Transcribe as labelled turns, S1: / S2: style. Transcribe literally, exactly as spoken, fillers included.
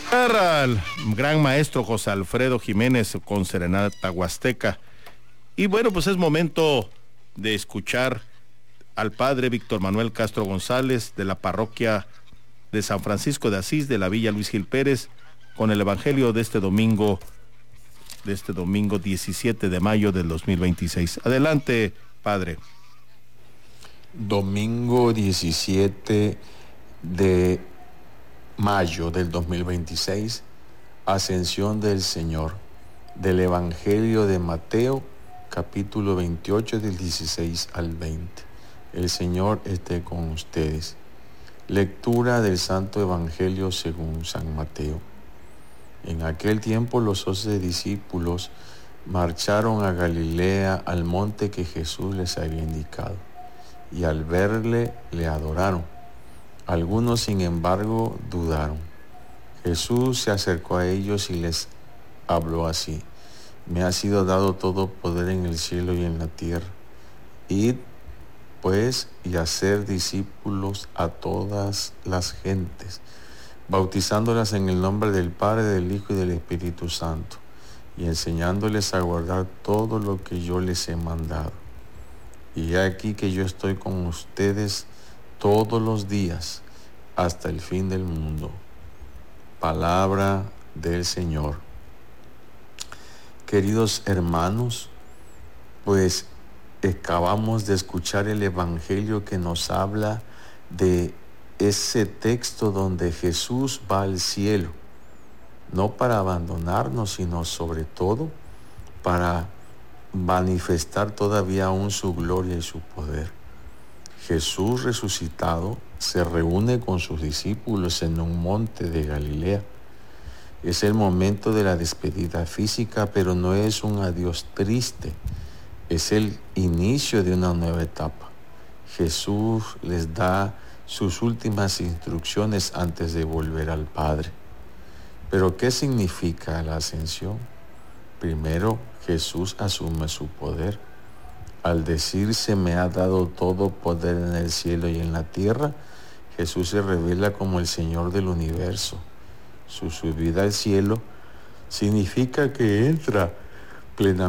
S1: Al gran maestro José Alfredo Jiménez con Serenata Huasteca. Y bueno, pues es momento de escuchar al padre Víctor Manuel Castro González de la parroquia de San Francisco de Asís de la Villa Luis Gil Pérez con el evangelio de este domingo, de este domingo diecisiete de mayo del dos mil veintiséis. Adelante, padre.
S2: Domingo diecisiete de mayo del dos mil veintiséis, Ascensión del Señor, del Evangelio de Mateo, capítulo veintiocho, del dieciséis al veinte. El Señor esté con ustedes. Lectura del Santo Evangelio según San Mateo. En aquel tiempo los once discípulos marcharon a Galilea, al monte que Jesús les había indicado, y al verle le adoraron. Algunos, sin embargo, dudaron. Jesús se acercó a ellos y les habló así: me ha sido dado todo poder en el cielo y en la tierra. Id, pues, y hacer discípulos a todas las gentes, bautizándolas en el nombre del Padre, del Hijo y del Espíritu Santo, y enseñándoles a guardar todo lo que yo les he mandado. Y he aquí que yo estoy con ustedes todos los días hasta el fin del mundo. Palabra del Señor. Queridos hermanos, pues acabamos de escuchar el Evangelio que nos habla de ese texto donde Jesús va al cielo, no para abandonarnos, sino sobre todo para manifestar todavía aún su gloria y su poder. Jesús resucitado se reúne con sus discípulos en un monte de Galilea. Es el momento de la despedida física, pero no es un adiós triste, es el inicio de una nueva etapa. Jesús les da sus últimas instrucciones antes de volver al Padre. Pero ¿qué significa la ascensión? Primero, Jesús asume su poder. Al decir se me ha dado todo poder en el cielo y en la tierra, Jesús se revela como el Señor del universo. Su subida al cielo significa que entra plenamente